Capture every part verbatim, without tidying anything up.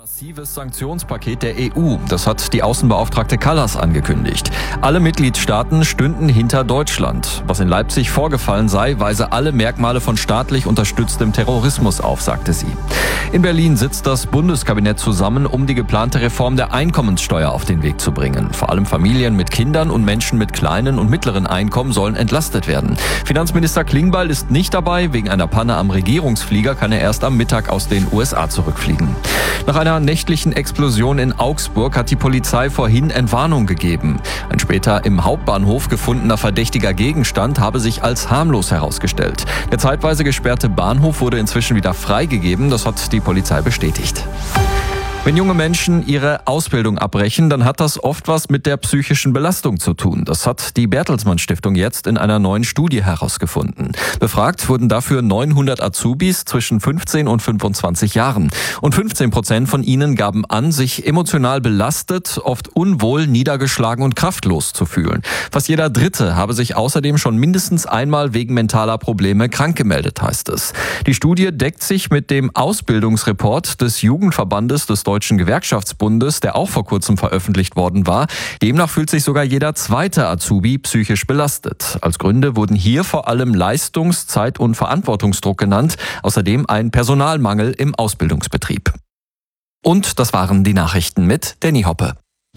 Massives Sanktionspaket der E U, das hat die Außenbeauftragte Kallas angekündigt. Alle Mitgliedstaaten stünden hinter Deutschland. Was in Leipzig vorgefallen sei, weise alle Merkmale von staatlich unterstütztem Terrorismus auf, sagte sie. In Berlin sitzt das Bundeskabinett zusammen, um die geplante Reform der Einkommenssteuer auf den Weg zu bringen. Vor allem Familien mit Kindern und Menschen mit kleinen und mittleren Einkommen sollen entlastet werden. Finanzminister Klingbeil ist nicht dabei. Wegen einer Panne am Regierungsflieger kann er erst am Mittag aus den U S A zurückfliegen. Nach einer nächtlichen Explosion in Augsburg hat die Polizei vorhin Entwarnung gegeben. Ein später im Hauptbahnhof gefundener verdächtiger Gegenstand habe sich als harmlos herausgestellt. Der zeitweise gesperrte Bahnhof wurde inzwischen wieder freigegeben, das hat die Polizei bestätigt. Wenn junge Menschen ihre Ausbildung abbrechen, dann hat das oft was mit der psychischen Belastung zu tun. Das hat die Bertelsmann Stiftung jetzt in einer neuen Studie herausgefunden. Befragt wurden dafür neunhundert Azubis zwischen fünfzehn und fünfundzwanzig Jahren. Und fünfzehn Prozent von ihnen gaben an, sich emotional belastet, oft unwohl, niedergeschlagen und kraftlos zu fühlen. Fast jeder Dritte habe sich außerdem schon mindestens einmal wegen mentaler Probleme krank gemeldet, heißt es. Die Studie deckt sich mit dem Ausbildungsreport des Jugendverbandes des Deutschen Gewerkschaftsbundes, der auch vor kurzem veröffentlicht worden war. Demnach fühlt sich sogar jeder zweite Azubi psychisch belastet. Als Gründe wurden hier vor allem Leistungs-, Zeit- und Verantwortungsdruck genannt, außerdem ein Personalmangel im Ausbildungsbetrieb. Und das waren die Nachrichten mit Danny Hoppe.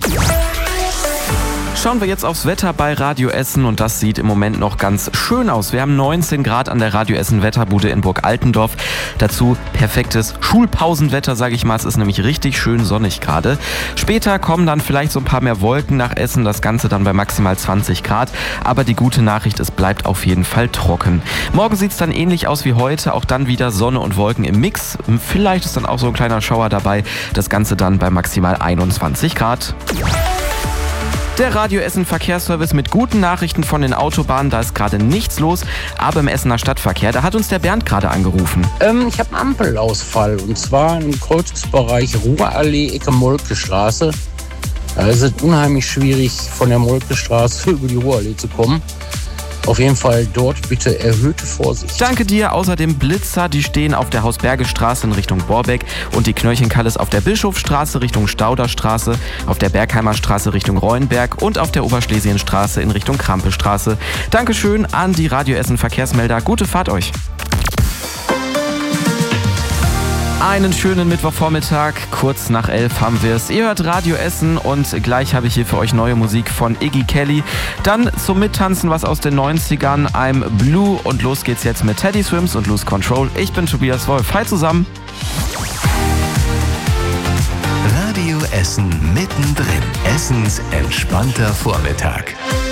Schauen wir jetzt aufs Wetter bei Radio Essen und das sieht im Moment noch ganz schön aus. Wir haben neunzehn Grad an der Radio Essen Wetterbude in Burg Altendorf. Dazu perfektes Schulpausenwetter, sage ich mal. Es ist nämlich richtig schön sonnig gerade. Später kommen dann vielleicht so ein paar mehr Wolken nach Essen. Das Ganze dann bei maximal zwanzig Grad. Aber die gute Nachricht, es bleibt auf jeden Fall trocken. Morgen sieht es dann ähnlich aus wie heute. Auch dann wieder Sonne und Wolken im Mix. Vielleicht ist dann auch so ein kleiner Schauer dabei. Das Ganze dann bei maximal einundzwanzig Grad. Der Radio Essen Verkehrsservice mit guten Nachrichten von den Autobahnen. Da ist gerade nichts los, aber im Essener Stadtverkehr, da hat uns der Bernd gerade angerufen. Ähm, ich habe einen Ampelausfall und zwar im Kreuzungsbereich Ruhrallee, Ecke Moltkestraße. Da ist es unheimlich schwierig, von der Moltkestraße über die Ruhrallee zu kommen. Auf jeden Fall dort bitte erhöhte Vorsicht. Danke dir. Außerdem Blitzer, die stehen auf der Hausbergestraße in Richtung Borbeck und die Knöllchenkalles auf der Bischofstraße Richtung Stauderstraße, auf der Bergheimer Straße Richtung Reuenberg und auf der Oberschlesienstraße in Richtung Krampestraße. Dankeschön an die Radio Essen Verkehrsmelder. Gute Fahrt euch. Einen schönen Mittwochvormittag, kurz nach elf haben wir es. Ihr hört Radio Essen und gleich habe ich hier für euch neue Musik von Iggy Kelly. Dann zum Mittanzen was aus den neunzigern, I'm Blue und los geht's jetzt mit Teddy Swims und Lose Control. Ich bin Tobias Wolf. Hi zusammen. Radio Essen mittendrin. Essens entspannter Vormittag.